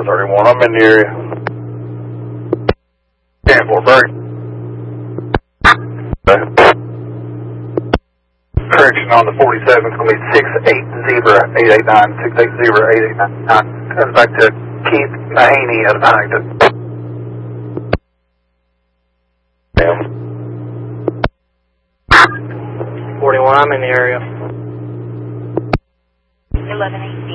431, I'm in the area. 10-4, correction on the 47, it's going to be 680-889, 680-889. Comes back to Keith Mahaney out of Huntington. 41, I'm in the area. 1118.